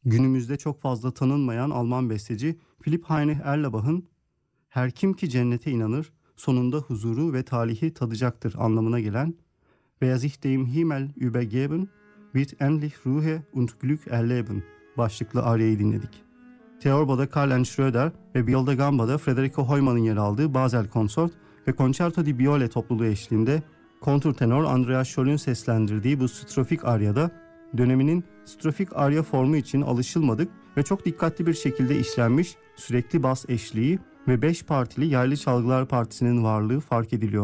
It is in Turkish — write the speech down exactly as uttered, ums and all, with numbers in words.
Günümüzde çok fazla tanınmayan Alman besteci Philipp Heinrich Erlebach'ın "Her kim ki cennete inanır, sonunda huzuru ve talihi tadacaktır" anlamına gelen "Wer sich dem Himmel übergeben, wird endlich Ruhe und Glück erleben" başlıklı aryayı dinledik. Theorba'da Karl Schröder ve Viola da Gamba'da Federico Hoymann'ın yer aldığı Basel Konsort ve Concerto di Viole topluluğu eşliğinde kontrtenor Andreas Scholl'ün seslendirdiği bu strofik aryada döneminin strofik arya formu için alışılmadık ve çok dikkatli bir şekilde işlenmiş sürekli bas eşliği ve beş partili yaylı çalgılar partisinin varlığı fark ediliyor.